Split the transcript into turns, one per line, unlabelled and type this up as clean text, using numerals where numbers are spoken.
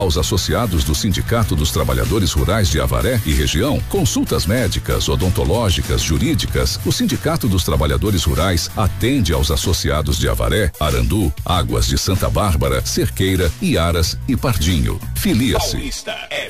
Aos associados do Sindicato dos Trabalhadores Rurais de Avaré e região, consultas médicas, odontológicas, jurídicas. O Sindicato dos Trabalhadores Rurais atende aos associados de Avaré, Arandu, Águas de Santa Bárbara, Cerqueira, Iaras e Pardinho. Filia-se.